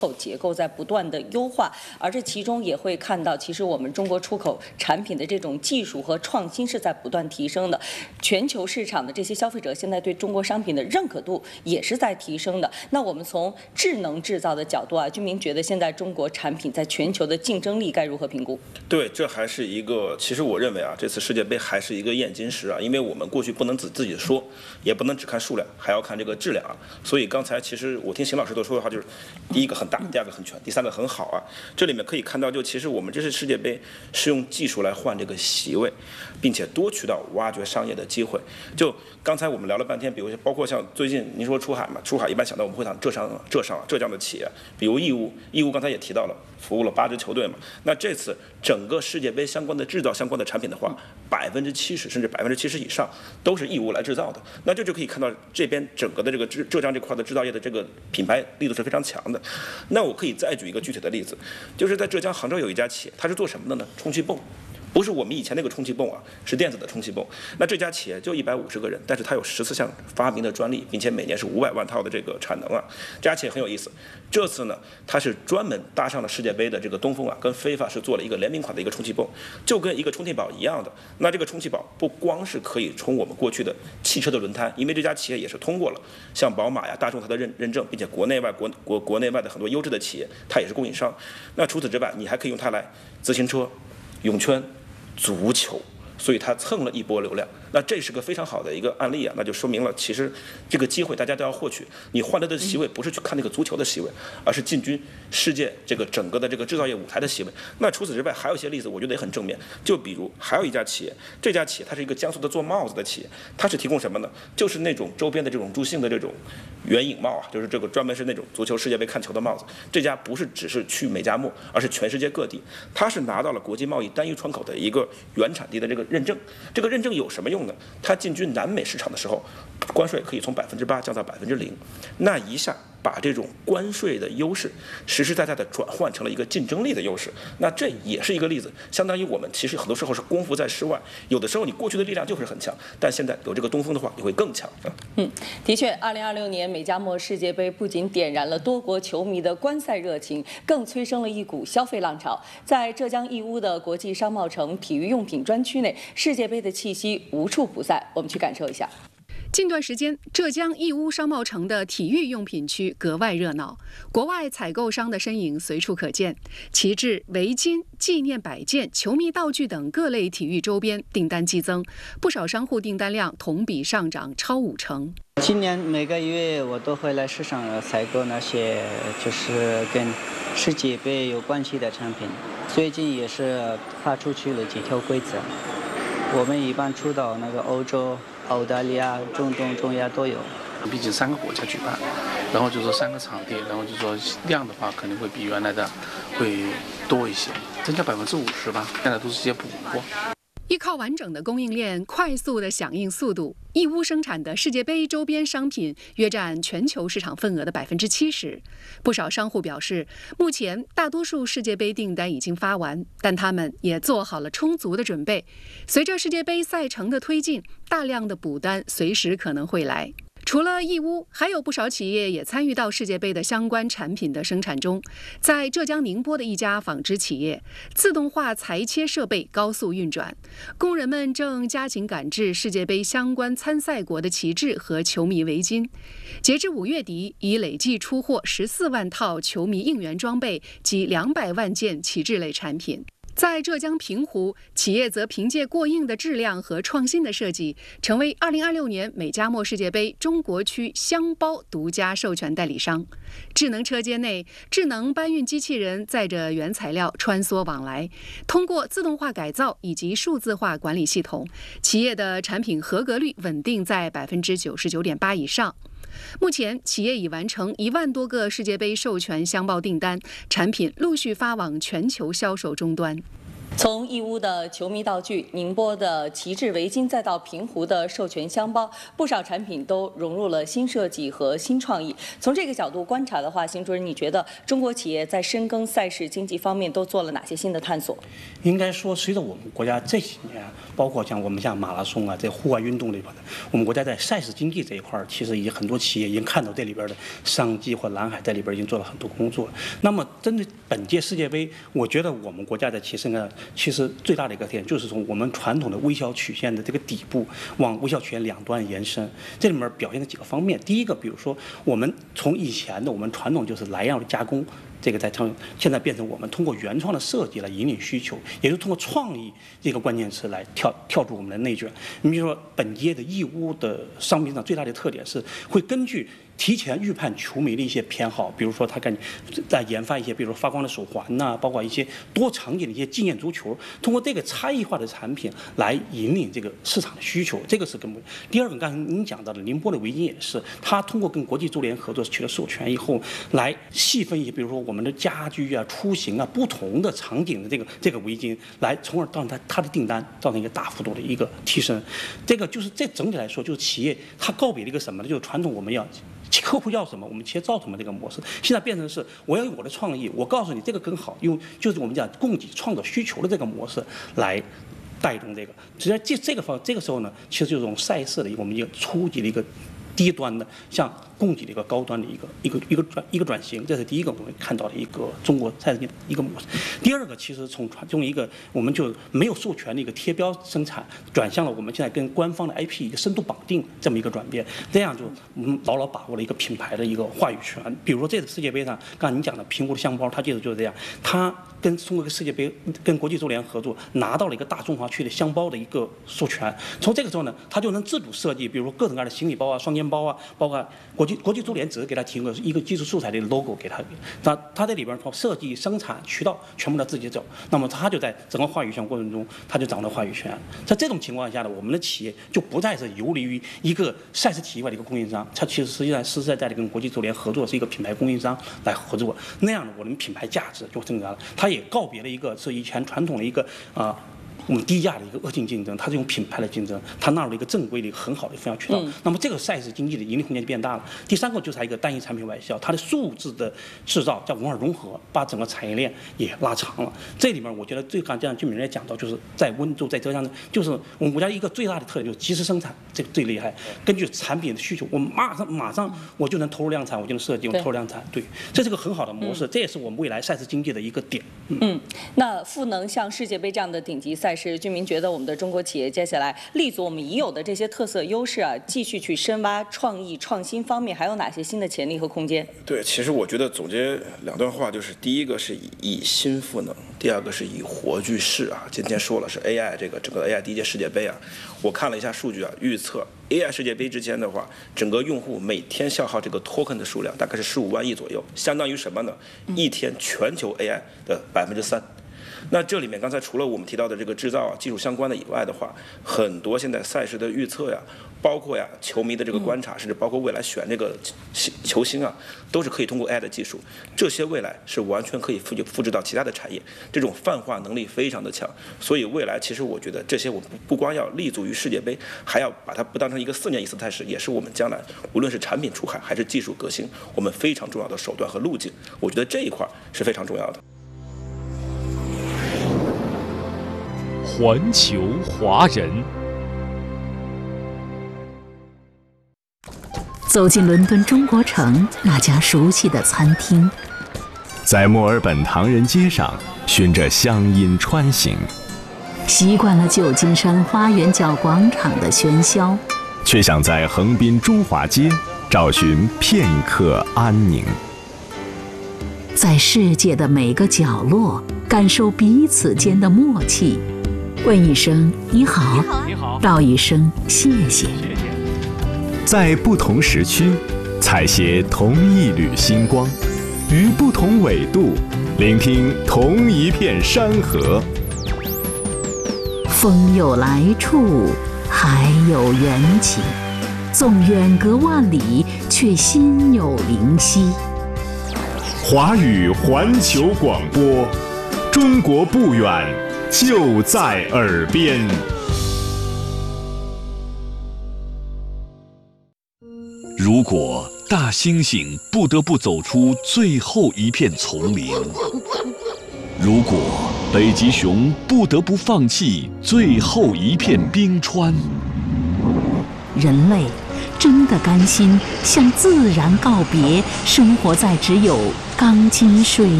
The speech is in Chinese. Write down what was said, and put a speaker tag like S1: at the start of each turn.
S1: 结构在不断的优化，而这其中也会看到，其实我们中国出口产品的这种技术和创新是在不断提升的，全球市场的这些消费者现在对中国商品的认可度也是在提升的。那我们从智能制造的角度啊，军民觉得现在中国产品在全球的竞争力该如何评估？
S2: 对，这还是一个，其实我认为啊，这次世界杯还是一个验金石啊，因为我们过去不能自己说，也不能只看数量，还要看这个质量啊。所以刚才其实我听邢老师都说的话，就是第一个很大，第二个很全，第三个很好啊。这里面可以看到，就其实我们这次世界杯是用技术来换这个席位，并且多渠道挖掘商业的机会。就刚才我们聊了半天，比如包括像最近您说出海嘛，出海一般想到我们会谈浙江的企业，比如义乌刚才也提到了，服务了8支球队嘛。那这次整个世界杯相关的制造相关的产品的话，70%甚至70%以上都是义乌来制造的。那这就可以看到这边整个的这个浙江这块的制造业的这个品牌力度是非常强的。那我可以再举一个具体的例子，就是在浙江杭州有一家企业，它是做什么的呢？充气泵。不是我们以前那个充气泵啊，是电子的充气泵。那这家企业就150个人，但是它有14项发明的专利，并且每年是500万套的这个产能啊。这家企业很有意思，这次呢，它是专门搭上了世界杯的这个东风啊，跟飞发是做了一个联名款的一个充气泵，就跟一个充气宝一样的。那这个充气宝不光是可以充我们过去的汽车的轮胎，因为这家企业也是通过了像宝马呀、大众它的认证，并且国内外的很多优质的企业，它也是供应商。那除此之外，你还可以用它来自行车、泳圈、足球，所以它蹭了一波流量。那这是个非常好的一个案例啊，那就说明了其实这个机会大家都要获取。你换来的席位不是去看那个足球的席位，而是进军世界这个整个的这个制造业舞台的席位。那除此之外还有一些例子，我觉得也很正面。就比如还有一家企业，这家企业它是一个江苏的做帽子的企业，它是提供什么呢？就是那种周边的这种助兴的这种圆影帽啊，就是这个专门是那种足球世界杯看球的帽子。这家不是只是去美加墨，而是全世界各地，它是拿到了国际贸易单一窗口的一个原产地的这个认证。这个认证有什么用呢？它进军南美市场的时候，关税可以从8%降到0%，那一下把这种关税的优势实实在在的转换成了一个竞争力的优势。那这也是一个例子，相当于我们其实很多时候是功夫在室外，有的时候你过去的力量就是很强，但现在有这个东风的话，你会更强。
S1: 的确，2026年美加墨世界杯不仅点燃了多国球迷的观赛热情，更催生了一股消费浪潮。在浙江义乌的国际商贸城体育用品专区内，世界杯的气息无处不在，我们去感受一下。
S3: 近段时间，浙江义乌商贸城的体育用品区格外热闹，国外采购商的身影随处可见，旗帜、围巾、纪念摆件、球迷道具等各类体育周边订单激增，不少商户订单量同比上涨超50%。
S4: 今年每个月我都会来市场采购那些就是跟世界杯有关系的产品，最近也是发出去了几条规则，我们一般出到那个欧洲、澳大利亚、中东、中亚都有。
S5: 毕竟3个国家举办，然后就说3个场地，然后就说量的话肯定会比原来的会多一些，增加50%吧。现在都是些补货。
S3: 依靠完整的供应链、快速的响应速度，义乌生产的世界杯周边商品约占全球市场份额的70%。不少商户表示，目前大多数世界杯订单已经发完，但他们也做好了充足的准备。随着世界杯赛程的推进，大量的补单随时可能会来。除了义乌，还有不少企业也参与到世界杯的相关产品的生产中。在浙江宁波的一家纺织企业，自动化裁切设备高速运转，工人们正加紧赶制世界杯相关参赛国的旗帜和球迷围巾。截至5月底，已累计出货14万套球迷应援装备及200万件旗帜类产品。在浙江平湖，企业则凭借过硬的质量和创新的设计，成为2026年美加墨世界杯中国区箱包独家授权代理商。智能车间内，智能搬运机器人载着原材料穿梭往来，通过自动化改造以及数字化管理系统，企业的产品合格率稳定在99.8%以上。目前，企业已完成1万多个世界杯授权箱包订单，产品陆续发往全球销售终端。
S1: 从义乌的球迷道具、宁波的旗帜围巾，再到平湖的授权箱包，不少产品都融入了新设计和新创意。从这个角度观察的话，邢主任，你觉得中国企业在深耕赛事经济方面都做了哪些新的探索？
S6: 应该说，随着我们国家这几年，包括像马拉松啊，这户外运动里边的，我们国家在赛事经济这一块，其实已经很多企业已经看到这里边的商机或蓝海，在里边已经做了很多工作。那么，针对本届世界杯，我觉得我们国家的其实最大的一个点就是从我们传统的微小曲线的这个底部往微小曲线两端延伸，这里面表现的几个方面。第一个，比如说我们从以前的我们传统就是来样的加工，这个现在变成我们通过原创的设计来引领需求，也就是通过创意这个关键词来跳出我们的内卷。你比如说本届的义乌的商品上最大的特点是会根据提前预判球迷的一些偏好，比如说他在研发一些，比如说发光的手环呐，包括一些多场景的一些纪念足球，通过这个差异化的产品来引领这个市场的需求，这个是根本。第二个，刚才您讲到的宁波的围巾也是，他通过跟国际足联合作取得授权以后，来细分一些，比如说我们的家居啊、出行啊不同的场景的这个围巾，来从而让它的订单造成一个大幅度的一个提升。这个就是这整体来说，就是企业它告别了一个什么呢？就是传统我们要客户要什么，我们企业造什么这个模式，现在变成是我要有我的创意，我告诉你这个更好，就是我们讲供给创造需求的这个模式来带动这个。实际上这个时候呢，其实就是从赛事的我们一个初级的一个低端的向供给的一个高端的一个转型，这是第一个我们看到的一个中国赛事的一个模式。第二个，其实从一个我们就没有授权的一个贴标生产，转向了我们现在跟官方的 IP 一个深度绑定这么一个转变，这样就我们牢牢把握了一个品牌的一个话语权。比如说这次世界杯上，刚才您讲的平湖的箱包，它就是这样，它通过世界杯跟国际足联合作，拿到了一个大中华区的箱包的一个授权。从这个时候呢，它就能自主设计，比如说各种各样的行李包啊、双肩包啊，包括国际足联只是给他提供一个技术素材的 logo 给他，他在里边设计、生产、渠道全部他自己走，那么他就在整个话语权过程中，他就掌握了话语权。在这种情况下呢，我们的企业就不再是游离于一个赛事体系外的一个供应商，它其实实际上实实在在的跟国际足联合作，是一个品牌供应商来合作，那样呢，我们品牌价值就增加了。它也告别了一个是以前传统的一个我们低价的一个恶性竞争，它是用品牌的竞争，它纳入了一个正规的一个很好的分销渠道。那么这个赛事经济的盈利空间就变大了。第三个就是它一个单一产品外销，它的数字的制造叫文化融合，把整个产业链也拉长了。这里面我觉得刚才俊敏也讲到，就是在温州在浙江，就是我们国家一个最大的特点就是及时生产，这个最厉害。根据产品的需求，我们马上我就能投入量产，我就能设计，我投入量产，对，这是个很好的模式，这也是我们未来赛事经济的一个点。
S1: 那赋能像世界杯这样的顶级赛事，俊明觉得我们的中国企业接下来立足我们已有的这些特色优势啊，继续去深挖创意创新方面，还有哪些新的潜力和空间？
S2: 对，其实我觉得总结两段话，就是第一个是以新赋能，第二个是以活聚势啊。今天说了是 AI 这个整个 AI 第一届世界杯啊，我看了一下数据啊，预测 AI 世界杯之前的话，整个用户每天消耗这个 token 的数量大概是15万亿左右，相当于什么呢？一天全球 AI 的3%。那这里面刚才除了我们提到的这个制造啊、技术相关的以外的话，很多现在赛事的预测呀，包括球迷的这个观察，甚至包括未来选这个球星啊，都是可以通过 AI 的技术，这些未来是完全可以复制到其他的产业，这种泛化能力非常的强。所以未来其实我觉得这些我们不光要立足于世界杯，还要把它不当成一个4年一次赛事，也是我们将来无论是产品出海还是技术革新，我们非常重要的手段和路径。我觉得这一块是非常重要的。
S7: 环球华人，
S8: 走进伦敦中国城那家熟悉的餐厅，
S7: 在墨尔本唐人街上循着乡音穿行，
S8: 习惯了旧金山花园角广场的喧嚣，
S7: 却想在横滨中华街找寻片刻安宁。
S8: 在世界的每个角落感受彼此间的默契，问一声你好，道一声谢谢。
S7: 在不同时区采撷同一缕星光，于不同纬度聆听同一片山河。
S8: 风有来处，海有缘起，纵远隔万里，却心有灵犀。
S7: 华语环球广播，中国不远， 就在耳边。如果大猩猩不得不走出最后一片丛林，如果北极熊不得不放弃最后一片冰川，
S8: 人类真的甘心向自然告别，生活在只有钢筋水